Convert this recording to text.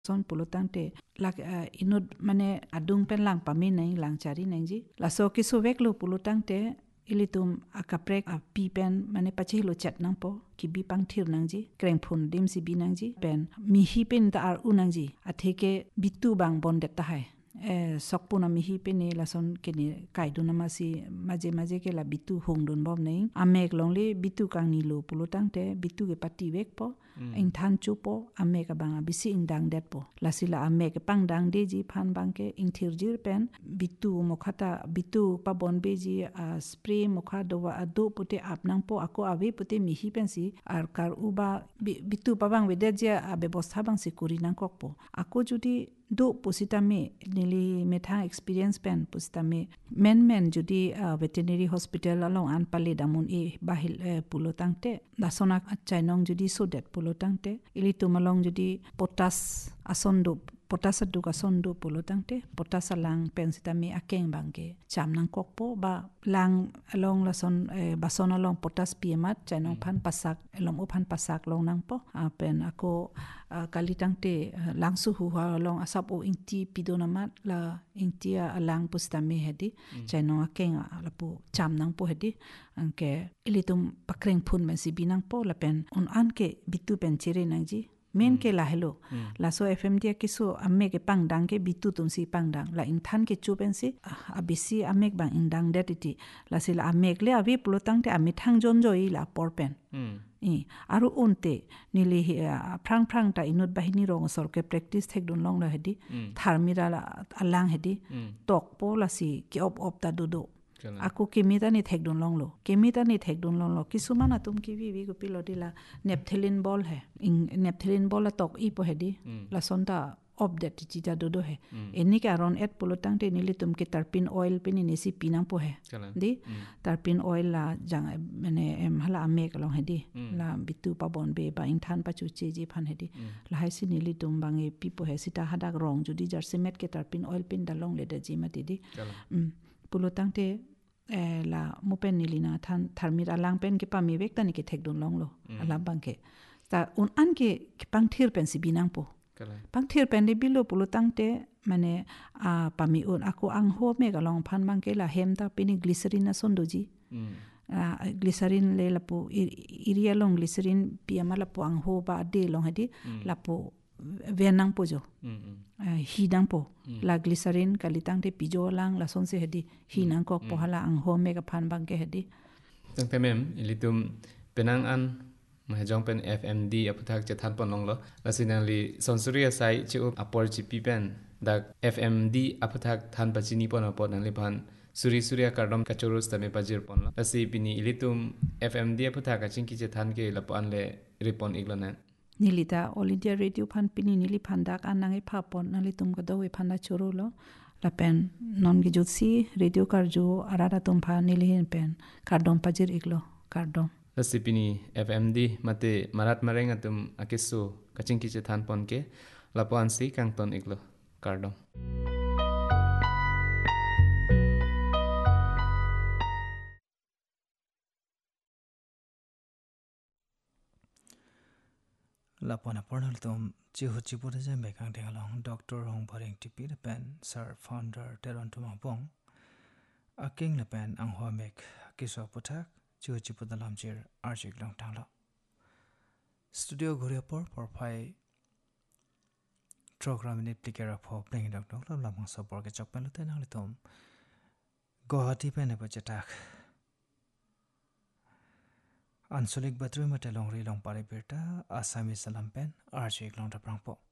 son pulutang te lak inut mane adung pen lang pami nai lang cari nai ji la so ki so vek lo pulutang te ilitum akaprek pi pen mane pachi lo chat nang po ki bi pang thir nang ji kreng phun dim si bi nang ji pen mi hi pen ta ar u nang ji atheke bitu bang bon det ta hai sokpuna mi hi pe ne la son ke ne kai du na ma si maje ke la bitu hong dun bom nei amek long le bitu kang ni lo pulutang te bitu ke pati vek po in than chu po amek bang bisi ing dang det po la sila amek pang dang de ji phan bang ke ing thir jir pen bitu mokhata bitu pa bon be ji spray mokha do wa adu pute apnang po ako ave pute mi hi pen si ar kar uba bitu pa bang wede je a ব্যবস্থা bang si kuri nang kok po ako judi do posita me nili metha experience pen posita me men judi veterinary hospital along an pale damun e bahil pulotang te dasona chainong judi so det pulotang te ili tumalong judi potas asondo potas adu asondo pulotang te potas lang pensita me akeng bangke chamnang kokpo ba lang along lason bason along potas piemat chainong phan pasak elom uphan pasak long nang po pen ako kalitang te langsu hu ha long asap o inti pidonamat la intia alang pustame hedi chaino akeng lapu chamnang po hedi angke ilitum pakreng phun men si binang po la pen on an ke bitu pen chire nang ji men ke la hello la so fm dia kiso amme ke pangdang ke bitu tum si pangdang la in than ke chu pen si abisi amek bang indang detiti la sila amek le avi plotang te ami thang jon joi la por pen aru unte nili prang ta inut bahini rong sor ke practice thek dun long la hedi tharmira alang hedi tok po la si ki op ta dudo aku kimita ni thek dun long lo kisumana tum ki vi go pilodila nepthelin ball hai nepthelin ball la tok i po hedi la sonta update chita dodo hai enni ka ron et polotang te nili tum ke tarpin oil pe ni si pinang po hai di tarpin oil la jang mane em hala ame ka long hedi la bitu pa bon be ba in than pa chu che ji phan hedi la hai si nili tum bange pi po hai sita hadak rong judi jar cement ke tarpin oil pin da long le da ji mati di polotang te la mopen nilina than tharmir alang pen ke pami vek tani ke thek dun long lo alam bangke ta un an ke pang thir pen si binang po pang thir pen de bilo pulutang te mane pami un ako ang ho me ga long phan bang ke la hem ta pini glycerin na son doji glycerin le lapu iria long glycerin piama la po ang ho ba de long hadi lapo venang po jo hidang po la glycerin kalitang te pijo lang la son se hedi hinang kok po hala ang ho me ga phan bang ke hedi tang pemem ilitum penang an mahjong pen fmd aputhak che than ponong lo lasinali sonsuria sai che apor chi pi pen da fmd aputhak than pachini pon apon nang le phan surya kardom kachorus tame pajir pon la lasi pini ilitum fmd aputhak aching ki che than ke lapon le ripon iglana nilita all india radio phan pini nili phandak anange phapon nali tum ga dowe phanda choro lo la pen non gi jutsi radio karjo arara tum pha nili hin pen kardom pajir iglo kardom lasipini fmd mate marat marenga tum akeso kaching ki che than pon ke lapan si kang ton iglo kardom lapona pornal tom chihu chipura je mekang dengalong doctor hong bharing tipi the pen sir founder teron tuma bong aking le pen ang ho mek kiso puthak chihu chipuda lamjir arjik long tanglo studio ghoria por phai program ni plikera pho pling dok dok lamang sabor ke chokpen lute nang litom guwahati pen ne bachatak Ansolik Batru Matelong Rilong Paribirta Asami Salampen Arjik Long Taprangpo